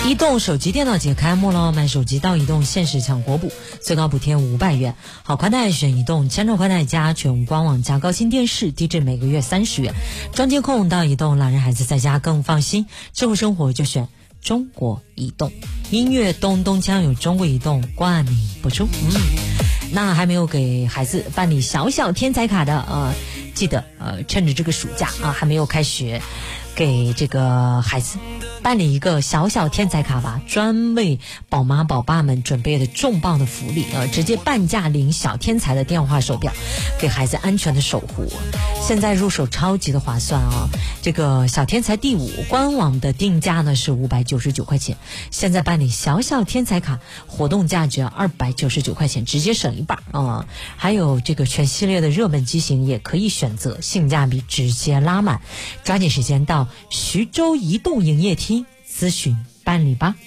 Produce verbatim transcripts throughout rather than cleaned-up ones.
移动手机电脑节开幕了，买手机到移动限时抢国补，最高补贴五百元。好宽带选移动，千兆宽带加全官网加高清电视，低至每个月三十元。装监控到移动，老人孩子在家更放心。智慧生活就选中国移动。音乐咚咚锵有中国移动冠名播出。嗯，那还没有给孩子办理小小天才卡的，呃，记得呃趁着这个暑假啊，还没有开学，给这个孩子办理一个小小天才卡吧，专为宝妈宝爸们准备的重磅的福利，呃，直接半价领小天才的电话手表，给孩子安全的守护。现在入手超级的划算啊！这个小天才第五官网的定价呢是五百九十九块钱，现在办理小小天才卡，活动价只要二百九十九块钱，直接省一半啊！还有这个全系列的热门机型也可以选择，性价比直接拉满，抓紧时间到徐州移动营业厅咨询办理吧。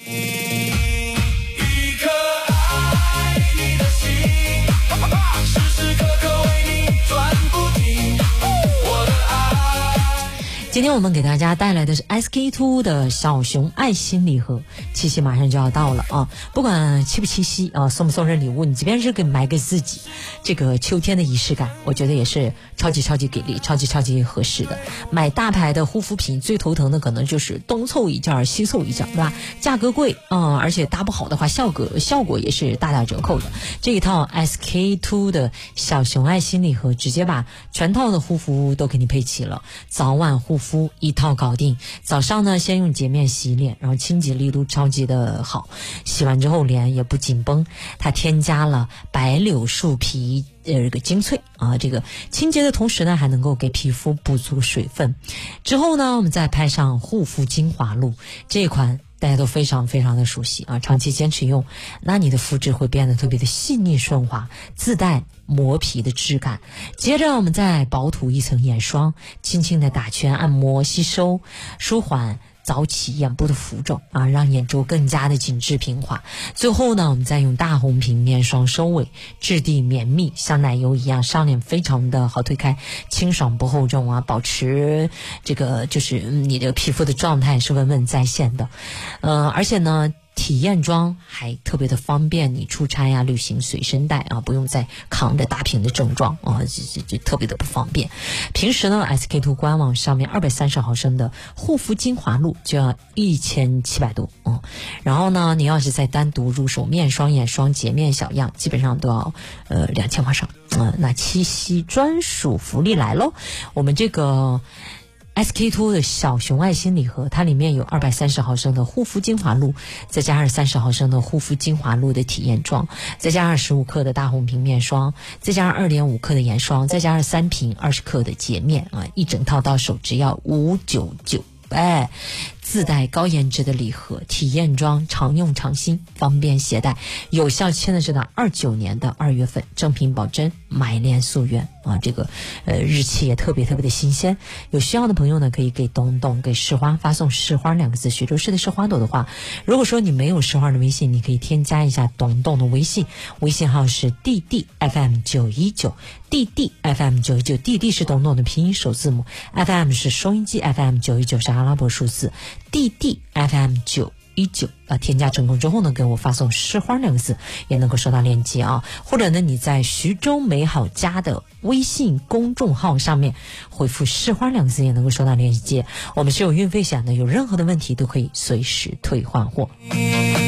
今天我们给大家带来的是 S K two 的小熊爱心礼盒，七夕马上就要到了啊！不管七不七夕啊，送不送人礼物，你即便是给买给自己，这个秋天的仪式感，我觉得也是超级超级给力，超级超级合适的。买大牌的护肤品最头疼的可能就是东凑一件西凑一件，对吧？价格贵啊、嗯，而且搭不好的话，效果效果也是大打折扣的。这一套 S K two 的小熊爱心礼盒，直接把全套的护肤都给你配齐了，早晚护肤一套搞定。早上呢先用洁面洗脸，然后清洁力度超级的好，洗完之后脸也不紧绷。它添加了白柳树皮呃这个精粹啊，这个清洁的同时呢还能够给皮肤补足水分。之后呢我们再拍上护肤精华露，这一款大家都非常非常的熟悉啊，长期坚持用，那你的肤质会变得特别的细腻顺滑，自带磨皮的质感。接着我们再薄涂一层眼霜，轻轻的打圈按摩吸收，舒缓早起眼部的浮肿啊，让眼周更加的紧致平滑。最后呢我们再用大红瓶面霜收尾，质地绵密，像奶油一样，上脸非常的好推开，清爽不厚重啊，保持这个就是你的皮肤的状态是稳稳在线的。呃，而且呢体验装还特别的方便你出差呀、旅行随身带啊，不用再扛着大瓶的正装啊，这这这特别的不方便。平时呢 S K two 官网上面二百三十毫升的护肤精华露就要一千七百多嗯，然后呢你要是再单独入手面霜、眼霜、洁面小样，基本上都要呃两千毫升。嗯、呃，那七夕专属福利来喽，我们这个S K two 的小熊爱心礼盒，它里面有二百三十毫升的护肤精华露，再加上三十毫升的护肤精华露的体验装，再加上十五克的大红瓶面霜，再加上 二点五克的眼霜，再加上三瓶二十克的洁面啊，一整套到手只要五百九十九。哎，自带高颜值的礼盒，体验装，常用常新，方便携带，有效期呢是到二九年的二月份，正品保真，买连溯源啊，这个呃日期也特别特别的新鲜。有需要的朋友呢，可以给东东给市花发送市花两个字，徐州市的市花朵的话，如果说你没有市花的微信，你可以添加一下东东的微信，微信号是 D D F M 九一九 D D F M 九一九 D D 是东东的拼音首字母， F M 是收音机 F M 九一九是阿拉伯数字， D D F M 九一九啊，添加成功之后呢，给我发送市花两个字也能够收到链接啊，或者呢你在徐州美好家的微信公众号上面回复市花两个字也能够收到链接。我们是有运费险的，有任何的问题都可以随时退换货。